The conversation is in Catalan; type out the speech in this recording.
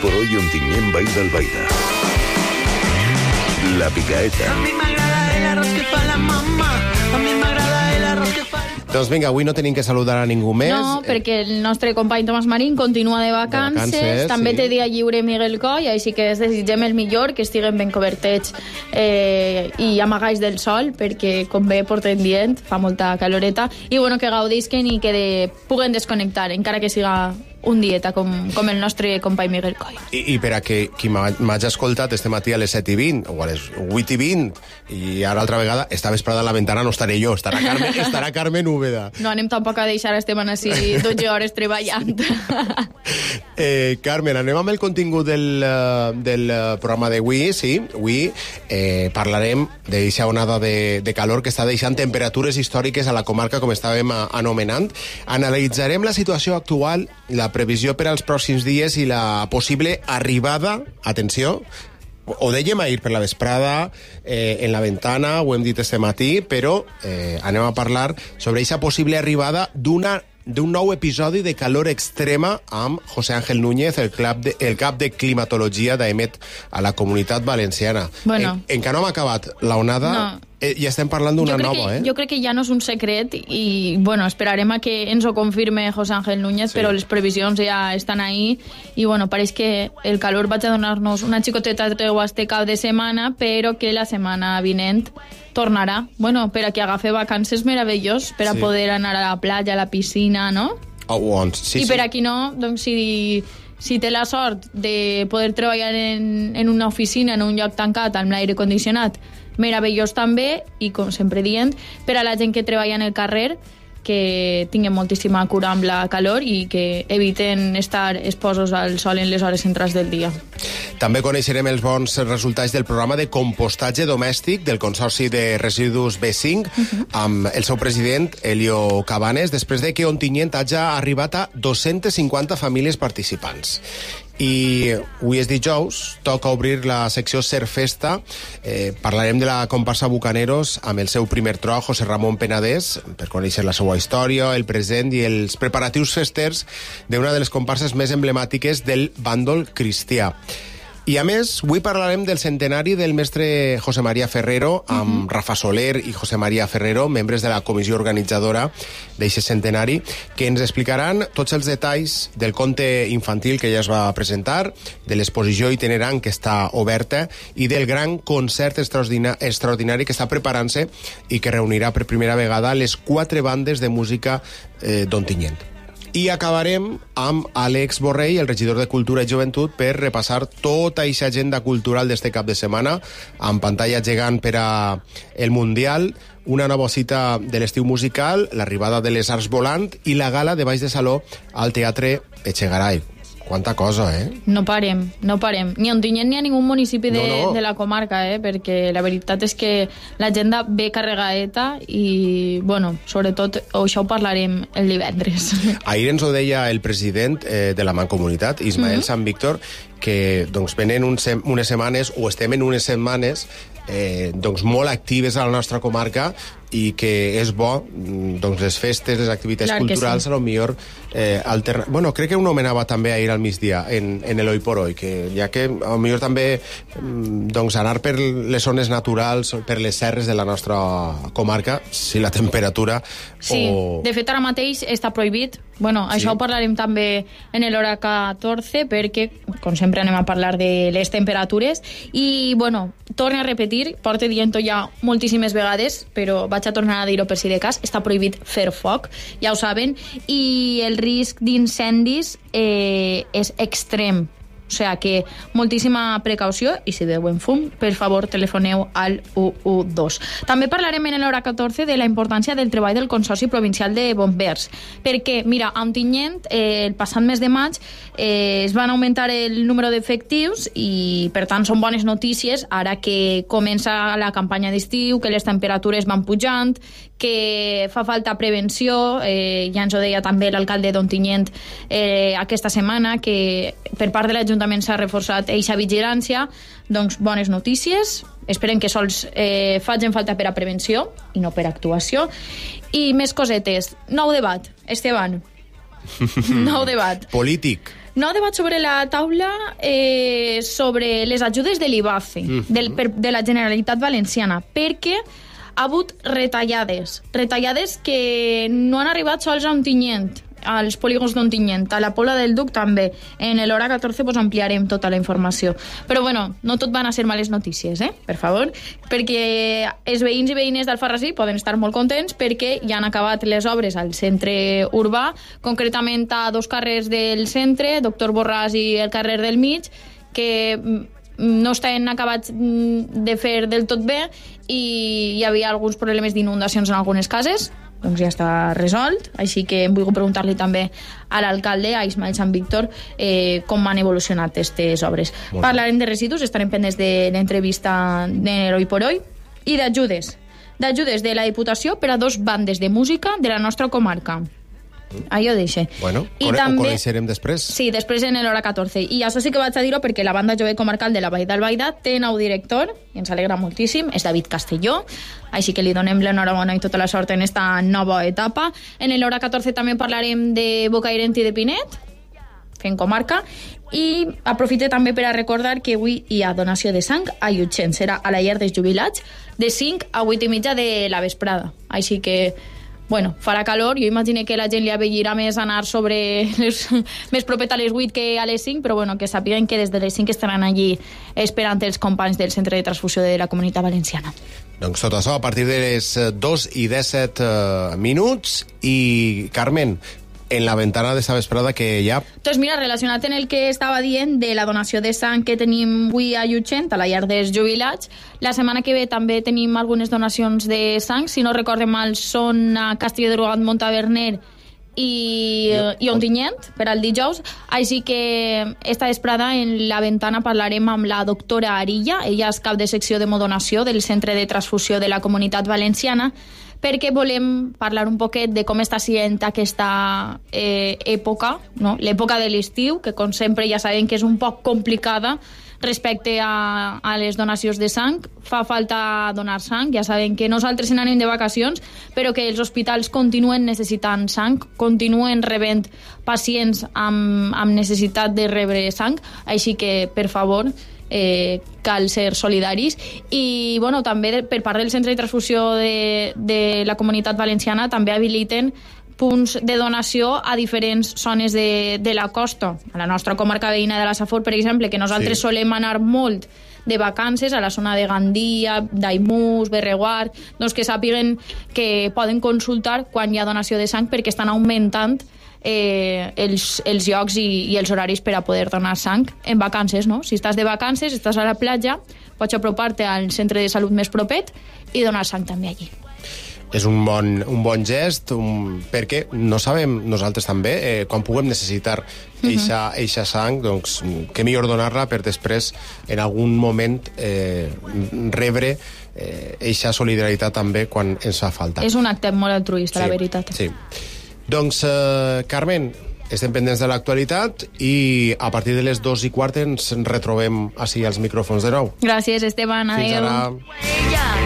por hoy Ontinyent Vall d'Albaida. La Picaeta. A mi m'agrada el arroz que fa la mamà. A mi m'agrada el arroz que fa... Doncs vinga, avui no tenim que saludar a ningú més. No, perquè el nostre company Tomàs Marín continua de vacances. També té dia lliure Miguel Coll, així que es desitgem el millor, que estiguen ben cobertets i amagalls del sol, perquè, com bé portem dient, fa molta caloreta, i bueno, que gaudisquen i que puguen desconnectar, encara que siga un dieta com el nostre company Miguel Coll. I per a qui m'hagi escoltat este matí a les 7:20 o a les 8:20 i ara altra vegada, esta vesprada a la ventana no estaré jo, estarà Carmen Úbeda. No anem tampoc a deixar Esteban així 12 hores treballant. Carmen, anem amb el contingut del programa d'avui, sí. Avui parlarem d'aquesta onada de calor que està deixant temperatures històriques a la comarca, com estàvem anomenant. Analitzarem la situació actual, la previsió per als pròxims dies i la possible arribada, atenció, ho dèiem ahir per la vesprada, en la ventana, ho hem dit este matí, però anem a parlar sobre aquesta possible arribada d'un nou episodi de calor extrema amb José Ángel Núñez, el cap de climatologia d'EMET a la Comunitat Valenciana. Bueno. Encara no hem acabat l'onada, no. Ja estem parlant d'una nova, Jo crec que ja no és un secret i, bueno, esperarem a que ens ho confirme José Ángel Núñez, sí. Però les previsions ja estan ahí i, bueno, pareix que el calor va a donar-nos una xicoteta tregua este cap de setmana, però que la setmana vinent tornarà. Bueno, per a que agafi vacances meravellós, per a poder anar a la platja, a la piscina, no? Sí, I per a qui no, doncs si té la sort de poder treballar en una oficina, en un lloc tancat, amb l'aire condicionat, meravellós també, i com sempre dient, per a la gent que treballa en el carrer, que tinguin moltíssima cura amb la calor i que eviten estar exposos al sol en les hores centrals del dia. També coneixerem els bons resultats del programa de compostatge domèstic del Consorci de Residus B5 amb el seu president, Elio Cabanes, després de que Ontinyent hagi arribat a 250 famílies participants. I avui és dijous, toca obrir la secció Ser Festa. Parlarem de la comparsa Bucaneros amb el seu primer tro, José Ramon Penedès, per conèixer la seva història, el present i els preparatius festers d'una de les comparses més emblemàtiques del bàndol cristià. I a més, avui parlarem del centenari del mestre José María Ferrero amb Rafa Soler i José María Ferrero, membres de la comissió organitzadora d'aquest centenari, que ens explicaran tots els detalls del conte infantil que ja es va presentar, de l'exposició itinerant que està oberta i del gran concert extraordinari que està preparant-se i que reunirà per primera vegada les 4 bandes de música d'Ontinyent. I acabarem amb Àlex Borrell, el regidor de Cultura i Joventut, per repassar tota aquesta agenda cultural d'este cap de setmana, amb pantalla gegant per a el Mundial, una nova cita de l'estiu musical, l'arribada de les Arts Volant i la gala de Baix de Saló al Teatre Echegaray. Quanta cosa, No parem. Ni a Ontinyent ni a ningú municipi de la comarca, perquè la veritat és que l'agenda ve carregadeta i, bueno, sobretot això ho parlarem el divendres. Ahir ens ho deia el president de la Mancomunitat, Ismael Sant Víctor, que doncs, venen unes setmanes, o estem en unes setmanes doncs, molt actives a la nostra comarca i que és bo, doncs, les festes, les activitats culturals, a lo millor bueno, crec que ho nomenava també ahir al migdia en l'Hoy por Hoy, que ja que a lo millor també doncs, anar per les zones naturals, per les serres de la nostra comarca, si la temperatura... Sí, de fet ara mateix està prohibit. Bueno, això ho parlarem també en l'hora 14, perquè, com sempre, anem a parlar de les temperatures. I, bueno, torno a repetir, porto dient-ho ja moltíssimes vegades, però vaig a tornar a dir-ho per si de cas, està prohibit fer foc, ja ho saben, i el risc d'incendis és extrem. O sigui que moltíssima precaució i si veuen fum, per favor, telefoneu al 112. També parlarem en l'hora 14 de la importància del treball del Consorci Provincial de Bombers, perquè, mira, a Ontinyent el passat mes de maig es van augmentar el número d'efectius i, per tant, són bones notícies ara que comença la campanya d'estiu, que les temperatures van pujant, que fa falta prevenció, ja ens ho deia també l'alcalde d'Ontinyent aquesta setmana, que per part de l'Ajuntament s'ha reforçat eixa vigilància. Doncs bones notícies, esperem que sols facin falta per a prevenció i no per a actuació. I més cosetes, nou debat, Esteban. Nou debat. Polític. Nou debat sobre la taula sobre les ajudes de l'IBACE, de la Generalitat Valenciana, perquè ha hagut retallades que no han arribat sols a Ontinyent, als polígons d'Ontinyent, a la Pobla del Duc també. En l'hora 14 pues, ampliarem tota la informació. Però bueno, no tot van a ser males notícies, per favor, perquè els veïns i veïnes d'Alfarrasí poden estar molt contents perquè ja han acabat les obres al centre urbà, concretament a 2 carrers del centre, Doctor Borràs i el carrer del Mig, que no estan acabats de fer del tot bé i hi havia alguns problemes d'inundacions en algunes cases. Doncs ja està resolt, així que hem volgut preguntar-li també a l'alcalde, a Ismael Sant Víctor, com han evolucionat aquestes obres. Parlarem de residus, estarem pendents de l'entrevista de l'Hoy por Hoy, i d'ajudes de la Diputació per a 2 bandes de música de la nostra comarca. Ahí ho deixe. Bueno, I ho també coneixerem després. Sí, després en l'hora 14. I això sí que vaig a dir-ho perquè la banda jove comarcal de la Vall d'Albaida té nou director, i ens alegra moltíssim, és David Castelló, així que li donem l'enhorabona i tota la sort en esta nova etapa. En l'hora 14 també parlarem de Bocairent i de Pinet, fent comarca, i aprofite també per a recordar que avui hi ha donació de sang a Llutxent. Serà a la llar dels jubilats de 5 a 8 i mitja de la vesprada. Així que bueno, farà calor, jo imagino que la gent li avellirà més anar més propet a les 8 que a les 5, però bueno, que sàpiguen que des de les 5 estaran allí esperant els companys del Centre de Transfusió de la Comunitat Valenciana. Doncs tot això a partir de les 2 i 17 minuts. I, Carmen, en la ventana d'esta vesprada que hi ha... Doncs mira, relacionat en el que estava dient de la donació de sang que tenim avui a Llutxent, a la llar dels jubilats, la setmana que ve també tenim algunes donacions de sang, si no recorde mal són a Castilla de Rugat, Montaverner i Ontinyent per al dijous, així que esta vesprada en la ventana parlarem amb la doctora Arilla, ella és cap de secció d'hemodonació del Centre de Transfusió de la Comunitat Valenciana, perquè volem parlar un poquet de com està sent aquesta època, no? L'època de l'estiu, que com sempre ja sabem que és un poc complicada respecte a les donacions de sang. Fa falta donar sang, ja sabem que nosaltres anem de vacacions, però que els hospitals continuen necessitant sang, continuen rebent pacients amb necessitat de rebre sang, així que, per favor, cal ser solidaris. I bueno, també per part del Centre de Transfusió de la Comunitat Valenciana també habiliten punts de donació a diferents zones de la costa. A la nostra comarca veïna de la Safor, per exemple, que nosaltres solem anar molt de vacances a la zona de Gandia, Daimús, Berreguard, doncs que sàpiguen que poden consultar quan hi ha donació de sang perquè estan augmentant els llocs i els horaris per a poder donar sang en vacances, no? Si estàs de vacances, estàs a la platja, pots apropar-te al centre de salut més propet i donar sang també allí. És un bon gest, perquè no sabem nosaltres també quan puguem necessitar eixa sang, doncs que millor donar-la per després en algun moment rebre eixa solidaritat també quan ens fa falta. És un acte molt altruista, la veritat. Sí. Doncs, Carmen, estem pendents de l'actualitat i a partir de les 2:15 ens retrobem així als micròfons de nou. Gràcies, Esteban. Adéu. Fins ara.